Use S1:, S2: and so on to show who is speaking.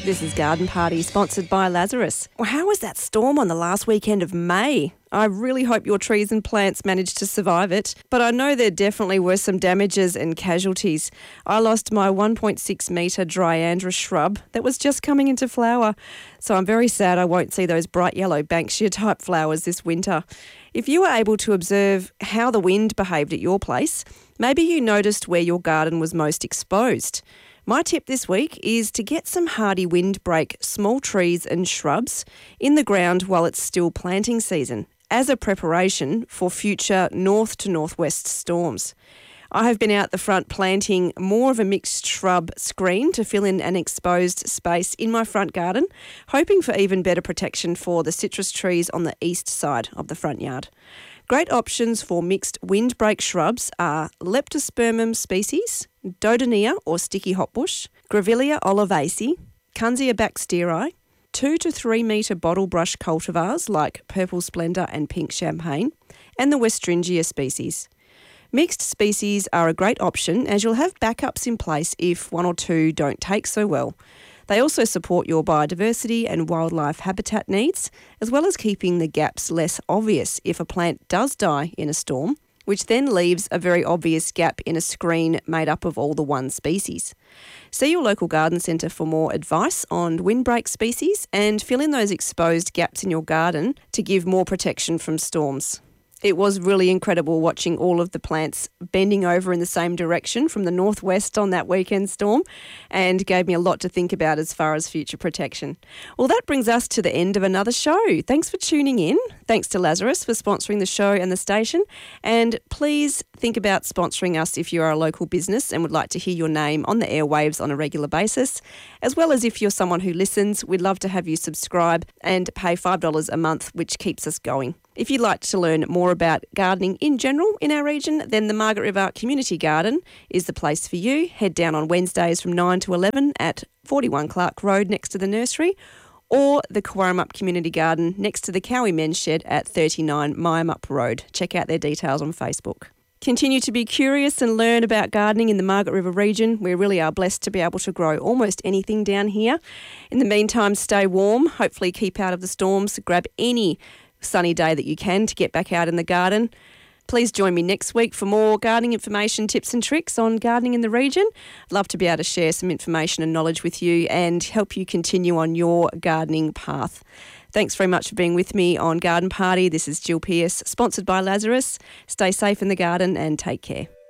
S1: This is Garden Party, sponsored by Lazarus. Well, how was that storm on the last weekend of May? I really hope your trees and plants managed to survive it, but I know there definitely were some damages and casualties. I lost my 1.6 metre Dryandra shrub that was just coming into flower, so I'm very sad I won't see those bright yellow Banksia type flowers this winter. If you were able to observe how the wind behaved at your place, maybe you noticed where your garden was most exposed. My tip this week is to get some hardy windbreak small trees and shrubs in the ground while it's still planting season, as a preparation for future north to northwest storms. I have been out the front planting more of a mixed shrub screen to fill in an exposed space in my front garden, hoping for even better protection for the citrus trees on the east side of the front yard. Great options for mixed windbreak shrubs are Leptospermum species, Dodonia or sticky hotbush, Grevillea olivacea, Kunzea baxteri, 2 to 3 metre bottle brush cultivars like Purple Splendour and Pink Champagne, and the Westringia species. Mixed species are a great option as you'll have backups in place if one or two don't take so well. They also support your biodiversity and wildlife habitat needs, as well as keeping the gaps less obvious if a plant does die in a storm, which then leaves a very obvious gap in a screen made up of all the one species. See your local garden centre for more advice on windbreak species and fill in those exposed gaps in your garden to give more protection from storms. It was really incredible watching all of the plants bending over in the same direction from the northwest on that weekend storm, and gave me a lot to think about as far as future protection. Well, that brings us to the end of another show. Thanks for tuning in. Thanks to Lazarus for sponsoring the show and the station. And please think about sponsoring us if you are a local business and would like to hear your name on the airwaves on a regular basis. As well as if you're someone who listens, we'd love to have you subscribe and pay $5 a month, which keeps us going. If you'd like to learn more about gardening in general in our region, then the Margaret River Community Garden is the place for you. Head down on Wednesdays from 9 to 11 at 41 Clark Road next to the nursery, or the Quarramup Community Garden next to the Cowie Men's Shed at 39 Myamup Road. Check out their details on Facebook. Continue to be curious and learn about gardening in the Margaret River region. We really are blessed to be able to grow almost anything down here. In the meantime, stay warm. Hopefully keep out of the storms. Grab any sunny day that you can to get back out in the garden. Please join me next week for more gardening information, tips and tricks on gardening in the region. I'd love to be able to share some information and knowledge with you and help you continue on your gardening path. Thanks very much for being with me on Garden Party. This is Jill Pearce, sponsored by Lazarus. Stay safe in the garden and take care.